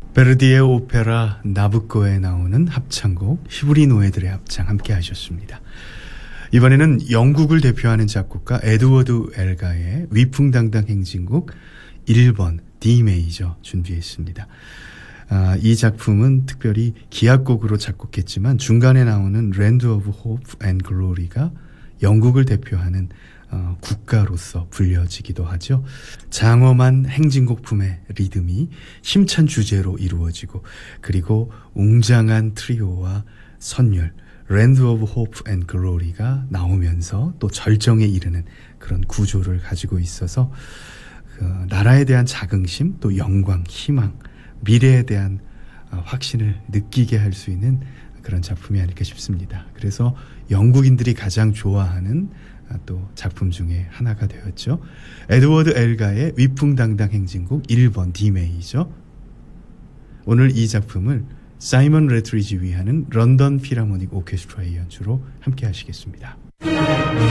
베르디의 오페라 나부코에 나오는 합창곡 히브리 노예들의 합창 함께 하셨습니다. 이번에는 영국을 대표하는 작곡가 에드워드 엘가의 위풍당당 행진곡 1번 D 메이저 준비했습니다. 이 작품은 특별히 기악곡으로 작곡했지만 중간에 나오는 Land of Hope and Glory가 영국을 대표하는 국가로서 불려지기도 하죠. 장엄한 행진곡품의 리듬이 힘찬 주제로 이루어지고 그리고 웅장한 트리오와 선율 Land of Hope and Glory가 나오면서 또 절정에 이르는 그런 구조를 가지고 있어서 나라에 대한 자긍심, 또 영광, 희망, 미래에 대한 확신을 느끼게 할 수 있는 그런 작품이 아닐까 싶습니다. 그래서 영국인들이 가장 좋아하는 또 작품 중에 하나가 되었죠. 에드워드 엘가의 위풍당당 행진곡 1번 D 메이저. 오늘 이 작품을 사이먼 레트리지 위하는 런던 필하모닉 오케스트라의 연주로 함께 하시겠습니다.